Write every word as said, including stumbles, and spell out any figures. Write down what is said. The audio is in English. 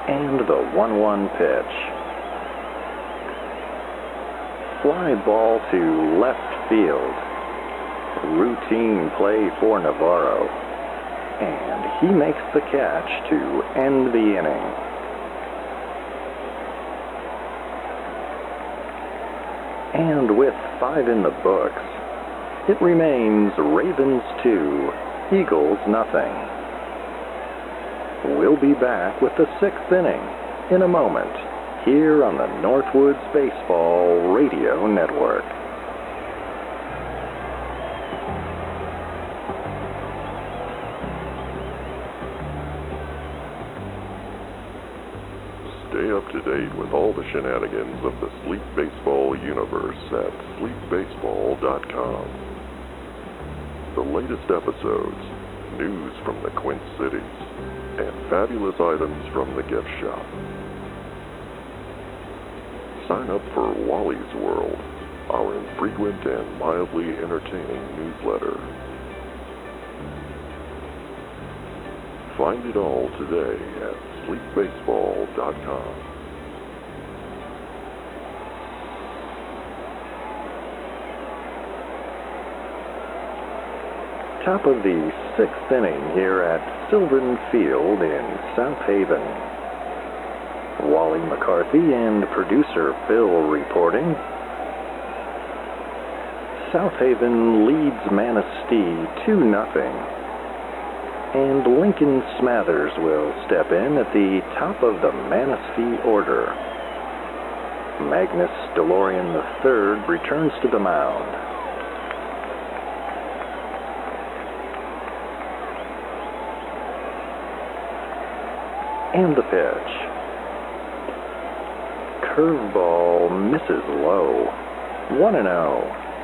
And the one one pitch. Fly ball to left field. Routine play for Navarro. And he makes the catch to end the inning. And with five in the books, it remains Ravens two, Eagles nothing. We'll be back with the sixth inning in a moment here on the Northwoods Baseball Radio Network. Stay up to date with all the shenanigans of the Sleep Baseball universe at sleep baseball dot com. The latest episodes, news from the Quint Cities, and fabulous items from the gift shop. Sign up for Wally's World, our infrequent and mildly entertaining newsletter. Find it all today at sleep baseball dot com. Top of the sixth inning here at Sylvan Field in South Haven. Wally McCarthy and producer Phil reporting. South Haven leads Manistee two nothing. And Lincoln Smathers will step in at the top of the Manistee order. Magnus DeLorean the third returns to the mound. And the pitch. Curveball misses low. one and oh.